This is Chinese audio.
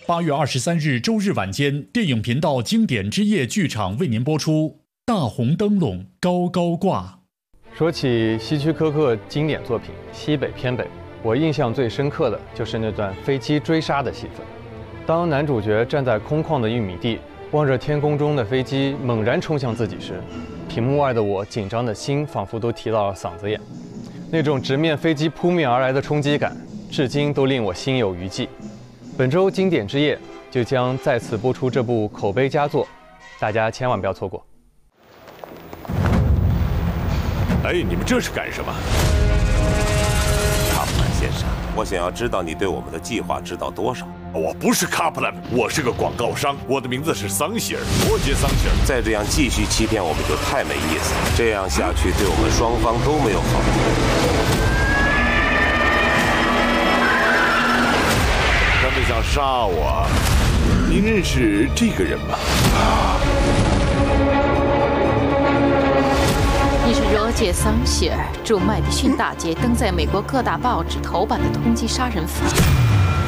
8月23日周日晚间，电影频道经典之夜剧场为您播出《大红灯笼高高挂》。 说起希区柯克经典作品《西北偏北》，我印象最深刻的就是那段飞机追杀的戏份。当男主角站在空旷的玉米地，望着天空中的飞机猛然冲向自己时，屏幕外的我紧张的心仿佛都提到了嗓子眼。那种直面飞机扑面而来的冲击感，至今都令我心有余悸。本周经典之夜就将再次播出这部口碑佳作，大家千万不要错过。 哎，你们这是干什么？ 卡普兰先生，我想要知道你对我们的计划知道多少。 我不是卡普兰，我是个广告商，我的名字是桑希尔，罗杰·桑希尔。 再这样继续欺骗我们就太没意思了，这样下去对我们双方都没有好处。 他们想杀我，您认识这个人吗？ 你是罗杰·桑希尔，驻麦迪逊大街登在美国各大报纸头版的通缉杀人犯。